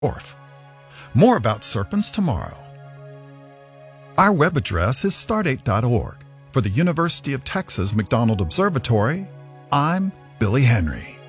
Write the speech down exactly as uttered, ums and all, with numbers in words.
Orf. More about serpents tomorrow. Our web address is stardate dot org. For the University of Texas McDonald Observatory, I'm Billy Henry.